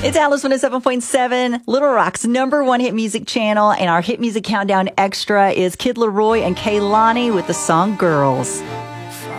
It's Alice 107.7, Little Rock's #1 hit music channel, and our hit music countdown extra is Kid Laroi and Kehlani with the song Girls.